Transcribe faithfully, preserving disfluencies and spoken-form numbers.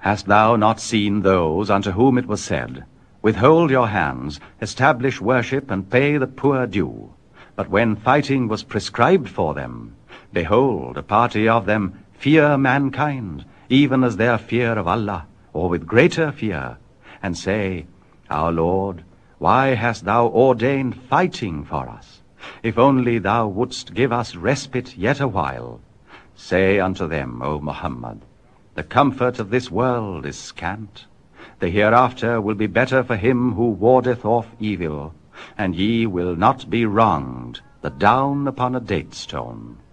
Hast thou not seen those unto whom it was said, Withhold your hands, establish worship, and pay the poor due? But when fighting was prescribed for them, behold, a party of them fear mankind, even as their fear of Allah, or with greater fear, and say, Our Lord, why hast thou ordained fighting for us? If only thou wouldst give us respite yet a while. Say unto them, O Muhammad, the comfort of this world is scant. The hereafter will be better for him who wardeth off evil, and ye will not be wronged, the down upon a date stone.